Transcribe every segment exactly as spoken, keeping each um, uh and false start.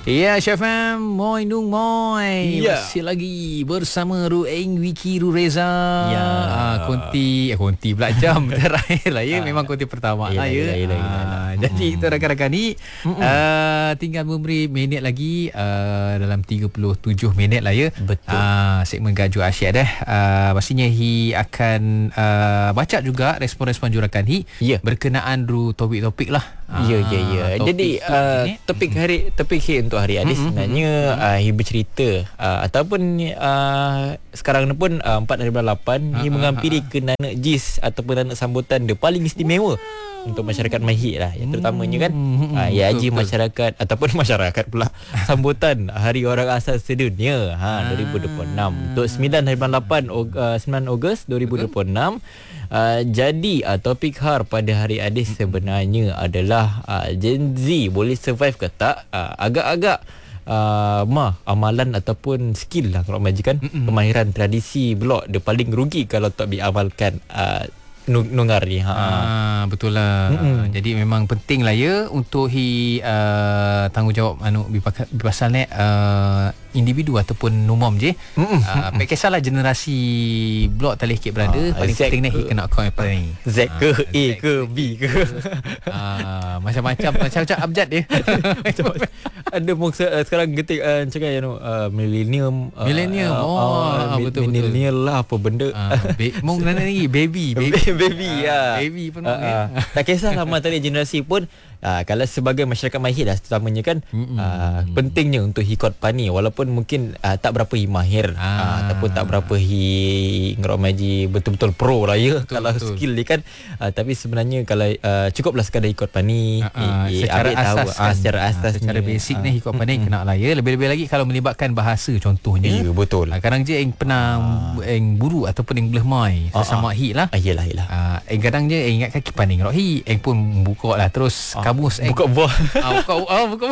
Ya, Chef Am, moi nung moi. Ya. Masih lagi bersama Rueng Wiki Ru Reza. Ya. Ah, konti, eh, konti pula jam terakhir lah ya. Memang konti pertama lah ya. Yelah, yelah, yelah, yelah. Ah, jadi itu rakan-rakan ni uh, tinggal memberi minit lagi uh, dalam tiga puluh tujuh minit lah ya. Betul. Uh, segmen Gajuk Asyik dah. Uh, pastinya Hi akan uh, baca juga respon-respon jurakan Hi Ya. berkenaan ru topik-topik lah. Ya, ya, ya. topik Jadi hit uh, ni. topik hari topik hit untuk hari Adis Mm-mm, sebenarnya uh, Hi bercerita uh, ataupun uh, sekarang ni pun uh, empat dari bulan lapan Hi Ah, menghampiri ke nanak jis ataupun nanak sambutan dia paling istimewa untuk masyarakat Mahit lah, yang terutamanya kan Hmm, uh, ya betul, haji betul. masyarakat ataupun masyarakat pula sambutan Hari Orang Asal Sedunia ha Ah. dua ribu dua puluh enam untuk sembilan hari bulan lapan uh, sembilan Ogos dua ribu dua puluh enam. Uh, jadi uh, topik har pada hari Adis sebenarnya adalah uh, Gen Z boleh survive ke tak? Uh, agak-agak uh, mah amalan ataupun skill lah kalau majikan kemahiran tradisi blok dia paling rugi kalau tak diamalkan uh, nungar ni. Ha. Ah, betul lah. Mm-mm. Jadi memang penting lah ya untuk hi uh, tanggungjawab anu pasal ni uh, individu ataupun numom je. Uh, tak kisahlah generasi blok talih kek berada, Ah, paling Z penting ni hi ke- kena account apa ni. Z ke Ah, A Z ke B ke Ah, macam-macam macam-macam abjad dia. ada mungkin uh, sekarang getik uh, cakap you know, uh, millennium uh, Millennium. Oh, uh, betul, betul. millennial lah apa benda. Ah, be- mong mana lagi baby, baby. baby Ah, ya. baby pun uh, mong, ya. uh, tak kisahlah materi generasi pun uh, kalau sebagai masyarakat Mahir lah terutamanya kan uh, pentingnya untuk hikot pani walaupun mungkin uh, tak berapa hi mahir Ah. uh, ataupun tak berapa hi ngerok maji betul-betul pro lah ya Betul, kalau betul. skill dia kan uh, tapi sebenarnya kalau uh, cukuplah sekadar ikut pani Uh, uh, eh, secara ambil tahu, asas ah, kan, secara Ah, asas secara basic ni ikut pandai kena lah ya. Lebih-lebih lagi kalau melibatkan bahasa contohnya. Ya, betul. Ah, kadang je yang pernah yang buru ataupun yang beleh mai sesama hi lah. ah, yelah yelah Ah, yang kadang je yang ingatkan kipan yang rohi, yang pun buka lah terus kamus eh. buka buah Ah, buka ah, buka.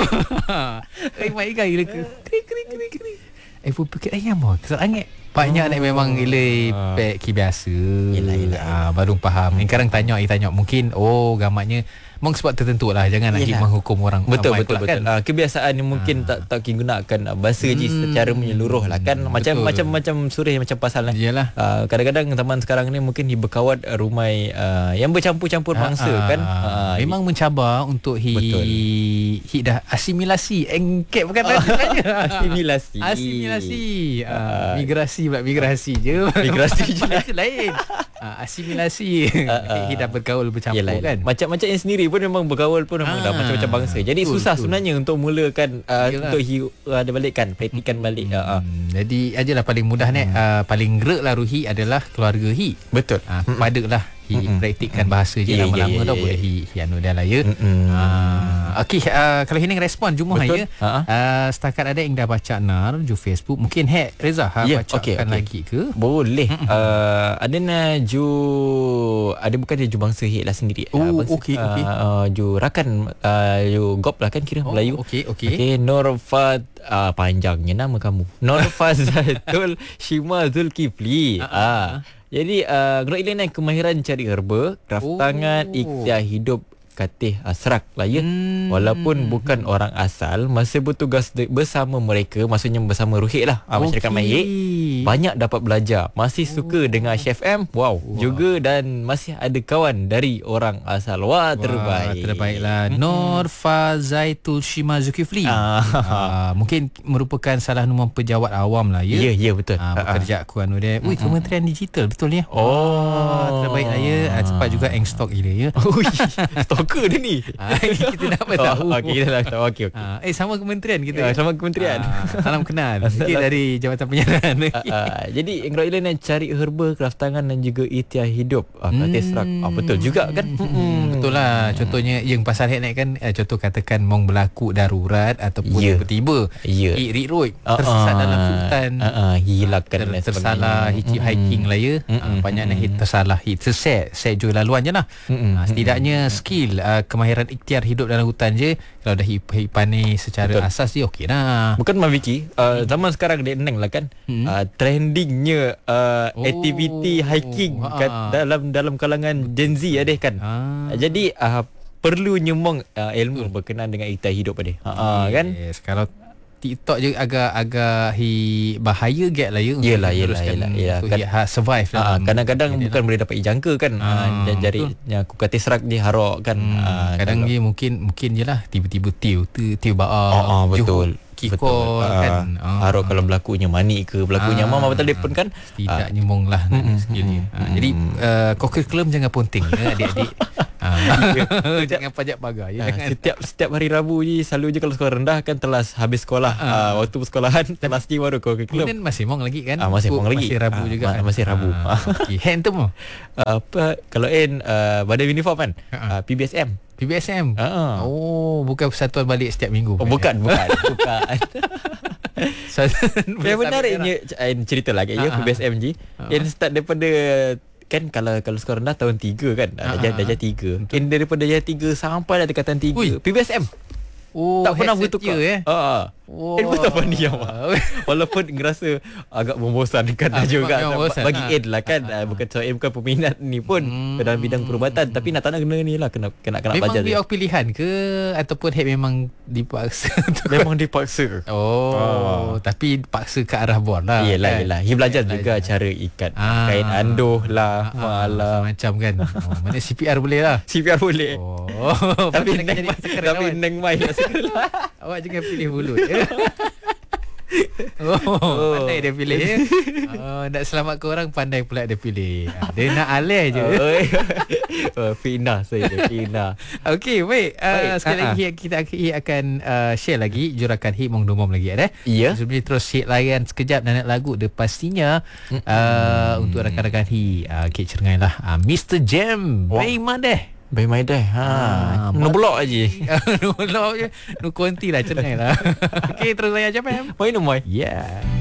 Eh mai gai le ke. Krik krik krik krik. Eh pun fikir ayam mau. Kesal angin. Banyak nak memang gila pek ki biasa. Yelah, yelah, Ah, baru faham. Yang kadang tanya, eh tanya mungkin oh gamaknya mong sebab tertentu lah, jangan nak Yelah. menghukum orang betul ramai betul pula, betul kan? uh, kebiasaan yang mungkin tak tak gunakan uh, bahasa je Hmm, secara menyeluruh lah kan macam betul. macam macam surih macam pasal lah. Iyalah. Uh, kadang-kadang zaman sekarang ni mungkin hi berkawat uh, rumai uh, yang bercampur-campur mangsa Ah, kan ah, uh, memang mencabar untuk hi Betul. hi dah asimilasi engkep bukan tadi sebenarnya. asimilasi Asimilasi. Ah, Ah. migrasi pula migrasi je. Migrasi je. Bahasa lain. Ah, asimilasi. Ah, ah. Hi dah bergaul bercampur Yelah, kan. macam-macam yang sendiri pun memang bergaul pun memang Ah, dah macam-macam bangsa. Jadi betul, susah betul. sebenarnya untuk mulakan uh, Yelah. untuk hi uh, ada balikkan, praktikan balik. Uh, uh. Hmm, jadi ajalah paling mudah ni uh, paling gerak lah Ruhi adalah keluarga hi. Betul. Ah, pada lah hi praktikkan bahasa je Ya, ya, lama-lama ya, tau ya, boleh ya. hi hi anu dah lah ya. Mm-mm. Ah, okey uh, kalau Hining respon jumlah Betul. ya. Ha, ha. Uh, setakat ada yang dah baca nar ju Facebook mungkin hek Reza ha Ya, bacakan okey, okey. lagi ke? Boleh. Uh, ada na ju ada bukan dia ju bangsa hit lah sendiri. Oh, uh, bangsa, okey, okey. Uh, ju rakan uh, ju gop lah kan kira Oh, Melayu. okey, okey. Okey, Norfat uh, panjangnya nama kamu. Norfazatul Shima Zulkifli. Ah, Ah. Uh, jadi uh, Gerak Ilan kemahiran cari herba, kraft Oh. tangan, ikhtiar hidup Katih Asrak lah ya. Hmm. Walaupun bukan orang asal, masa bertugas de- bersama mereka, maksudnya bersama Ruhik lah, ah, masyarakat Okey. Mahir, banyak dapat belajar. Masih suka dengan Chef M. Wow. Juga dan masih ada kawan dari orang asal. Wah, terbaik. Wah, terbaiklah. Nur Fazaitul Shima Zulkifli. Ah. Ah, mungkin merupakan salah nombor pejabat awam lah ya. Ya, ya betul. Ah, bekerja aku anu dia. Ui, Kementerian Digital betul ni. Oh. Ah, terbaik lah ya. Ah, cepat juga eng stok gila ya. Ui, stalker dia ni. Ah, kita nak tahu. Oh, okey, kita dah tahu. Okey, okey. Ah, eh sama kementerian kita. Ah, sama kementerian. Ah, salam kenal. Kita dari Jabatan Penyiaran. Uh, uh, jadi Engro Ilan cari herba, kraft tangan dan juga ikhtiar hidup. Ah, Hmm. Katih Asrak. Ah, betul juga kan? Hmm, betul lah. Contohnya yang pasal hek naik kan eh, contoh katakan mong berlaku darurat ataupun Ya. tiba-tiba Ya. Rik Rik Road Ah, tersesat ah. dalam hutan. Ah, ah, hilangkan ter, dan tersalah sebagainya. hiking, Mm-mm. hiking lah ya. Mm-mm. Ah, banyak nak hit tersalah hit terset set je laluan je lah. Mm-mm. Ah, setidaknya skill ah, kemahiran ikhtiar hidup dalam hutan je kalau dah hip, hip pani secara Betul. asas dia okey dah. Bukan Maviki, uh, zaman sekarang dia eneng lah kan. Hmm. Uh, trendingnya uh, Oh. aktiviti hiking Ha. kat dalam dalam kalangan Gen Z ada kan. Ah. Uh, jadi uh, perlu nyemong uh, ilmu berkenaan dengan iktiar hidup pada. Ha uh, kan? Yes, kalau TikTok je agak-agak hi bahaya gap lah ya untuk yelah, yelah, yelah, yelah. Untuk kan, survive uh, kadang-kadang bukan boleh dapat jangka kan. uh, uh, jari yang aku kata serak dia harok kan. hmm, uh, kadang dia mungkin mungkin je lah tiba-tiba tiu tu tiu ba uh, uh, betul Kikol kan uh, harok kalau berlakunya manik ke berlakunya uh, mama betul telefon kan tidak uh, nyemong lah mm, skill dia. Uh, jadi uh, curriculum jangan ponting ya adik-adik. Uh, jangan pajak pagar ya, uh, kan? Setiap setiap hari Rabu je selalu je kalau sekolah rendah kan telas habis sekolah uh, uh, waktu persekolahan telas ni baru curriculum. Kemudian masih mong lagi kan? Uh, masih mong lagi. Masih Rabu uh, juga. Uh, kan? Masih Rabu. Uh, okay. Hand tu mo. Apa kalau en uh, badan uniform kan? Uh, P B S M. P B S M. Uh. Oh, bukan persatuan balik setiap minggu. Oh, bukan, bukan, bukan. So, yang menariknya cerita lah kat ya P B S M G. Yang start daripada kan kalau kalau sekolah rendah tahun tiga kan. Dah uh-huh. darjah tiga. Kan daripada darjah tiga sampai dah tingkatan tiga. Ui. P B S M. Oh, tak pernah bertukar eh. Ha. Oh. Eh betul apa ni awak. Walaupun ngerasa agak membosankan ah, juga membosan, bagi ha. Ed lah kan. Ha. Bukan saya bukan peminat ni pun hmm. dalam bidang perubatan hmm. tapi nak tak nak kena ni lah kena kena kena belajar. Memang dia pilihan ke ataupun head memang dipaksa? Memang dipaksa. Oh, oh, tapi paksa ke arah bor lah. Yelah, kan? yelah. Dia belajar yelah, juga yelah. Cara ikat ah. kain anduh lah, ah, malah macam kan. Oh, mana C P R boleh lah. C P R boleh. Oh. tapi neng tapi neng mai lah sekolah. Awak jangan pilih mulut. Oh, oh, pandai dia pilih ya. Oh, nak selamatkan orang pandai pula dia pilih. Dia nak alih je. Oh, Fina saya Fina. Okey, baik. Uh, sekali uh-huh. lagi kita akan uh, share lagi jurakan hit mong domom lagi ada. Ya. Sebelum ni terus hit layan sekejap dan nak lagu dia pastinya uh, mm-hmm. untuk rakan-rakan hit uh, Kek Cerengai lah. Uh, Mister Jam, oh. Baik Madeh. Baik mai dah. Ha. Nu blok aje. Nu blok je. Nu konti lah Cerengai lah. Okey, terus saya Jam. Mai nu mai. Yeah.